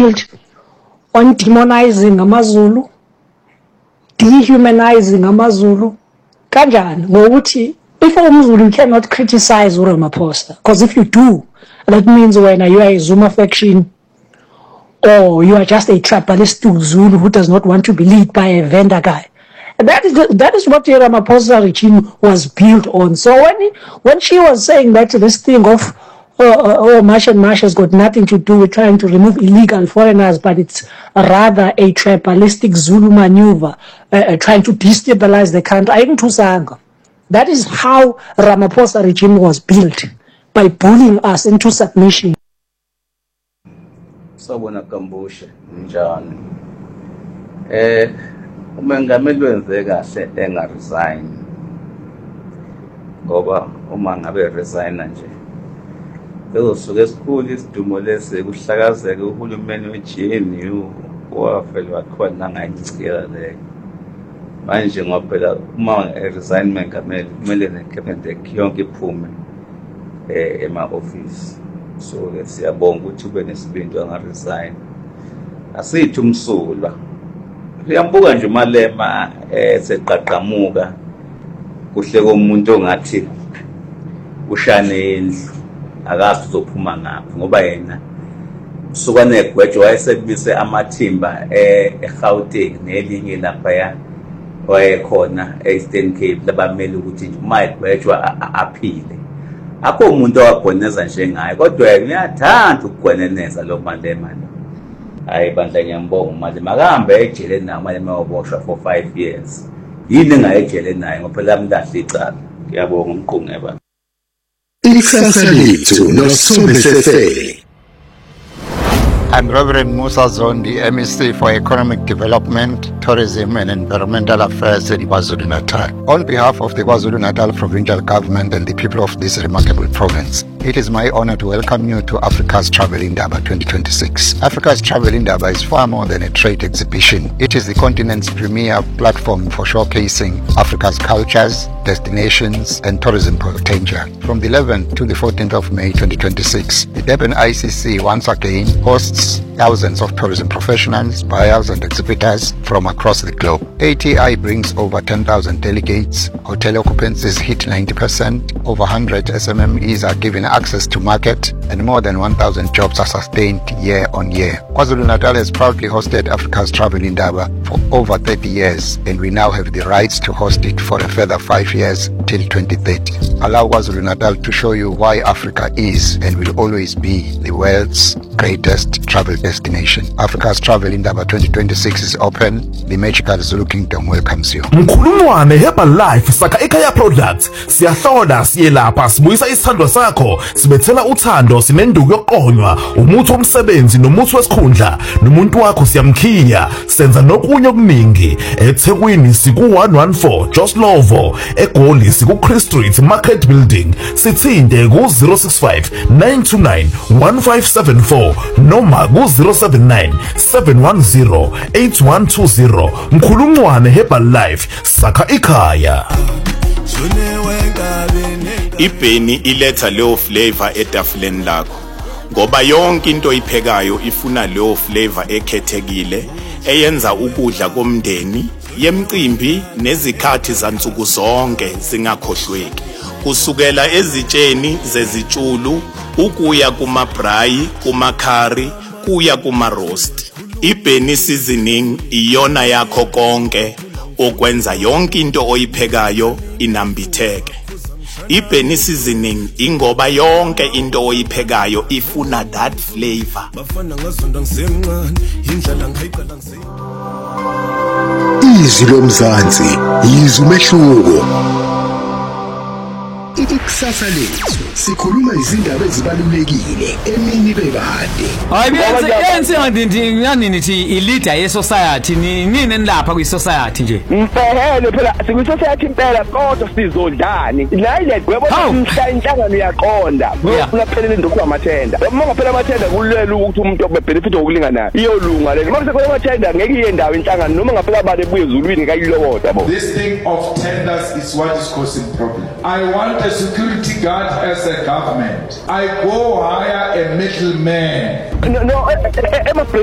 built on demonizing Amazulu, dehumanizing Amazulu. Kanjani ngokuthi if umZulu cannot criticize uRamaphosa, because if you do, that means when you are a Zuma faction or you are just a tribalistic Zulu who does not want to be led by a vendor guy. And that is what the Ramaphosa regime was built on. So when she was saying that this thing of Marsh and Marsh has got nothing to do with trying to remove illegal foreigners, but it's rather a tribalistic Zulu maneuver, trying to destabilize the country. That is how Ramaphosa regime was built, by bullying us into submission. Sabona Kambusha njani umengameli wenze kahle engaresign ngoba uma ngabe resign nje bezosuka esikhulu isidumo lese kuhlakazeke uhulumeni weGNU wafelwa khona ngayicikela le manje ngoba uma resign mengameli kumele necabinet yonke iphume ema office. So siyabonga ukuthi ube nesibindi angaresign asithi umsulwa uyambuka nje uMalema seqaqamuka kuhle komuntu ongathi ushane endlu akazi uzophuma ngaphi ngoba yena usuka negwejo wayesebise amathimba eGauteng nelinye lapha wayekhona eEastern Cape labameli ukuthi uma egwejwa aphile. Akho umuntu owagweneza njengaye kodwa ngiyathanda ukugweneneza lo Malema lo. Hayi bandla ngiyambonga uMalema akahambe ejele naye uMalema waboshwa for 5 years. Yini engayejele naye ngoba phela mndahla icala. Ngiyabonga umqungeba. Ikusasa lethu noSombesefele. I'm Reverend Musa Zondi, MEC for Economic Development, Tourism and Environmental Affairs in KwaZulu-Natal. On behalf of the KwaZulu-Natal Provincial Government and the people of this remarkable province, it is my honor to welcome you to Africa's Travel Indaba 2026. Africa's Travel Indaba is far more than a trade exhibition. It is the continent's premier platform for showcasing Africa's cultures, destinations, and tourism potential. From the 11th to the 14th of May 2026, the Durban ICC once again hosts thousands of tourism professionals, buyers, and exhibitors from across the globe. ATI brings over 10,000 delegates, hotel occupancies hit 90%, over 100 SMMEs are given access to market, and more than 1,000 jobs are sustained year on year. KwaZulu-Natal has proudly hosted Africa's Travel Indaba for over 30 years, and we now have the rights to host it for a further 5 years till 2030. Allow KwaZulu-Natal to show you why Africa is and will always be the world's greatest travel destination. Africa's Travel Indaba 2026 is open. The magical Zulu Kingdom welcomes you. Mkhulumwane Herbalife saka ekhaya products siyahlola siyelapha sibuyisa isithando sakho sibethela uthando sinenduku yokuqonywa umuthi womsebenzi nomuthi wesikhundla nomuntu wakho siyamkhiya senza nokunye okuningi eThekwini siku 114 Joslovo eGoli siku Chris Street Market Building sithinde ku 065 929 1574 noma ku 079 710 8120. Mkhulumwane Herbalife saka ikhaya. Ibheni iletha leyo flavor etafuleni lakho ngoba yonke into oyiphekayo ifuna leyo flavor ekhethekile eyenza ukudla komndeni yemcimbi nezikhathi zansuku zonke zingakhohlweki kusukela ezitsheni zezitshulu ukuya kumabrayi kumakhari kuya kumaroast. Ibheni seasoning iyona yakho konke okwenza yonke into oyiphekayo inambitheke. Ibheni seasoning ingoba yonke into oyiphekayo ifuna that flavor. Izwi lomzansi, izwi umehluko. Ikusasa lethu sikhuluma izindaba ezibalulekile emini bekade. Hayi benze ngani nithi i-leader ye-society nini nilapha kwi-society nje. Mfehele phela sikwi-society impela kodwa sizodlani. La ile webona umhla inhlangano yaqonda. Uyaphelele into kwamathenda. Uma ngaphela amathenda kulela ukuthi umuntu obebenefit okulinganayo. Iyolunga le. Uma kusekhona amathenda ngeke iye ndawo inhlangano noma ngaphela bale ebuye ezulwini kayilokotha bo. This thing of tenders is what is causing problem. I want a security guard as a government. I go hire a middleman. No,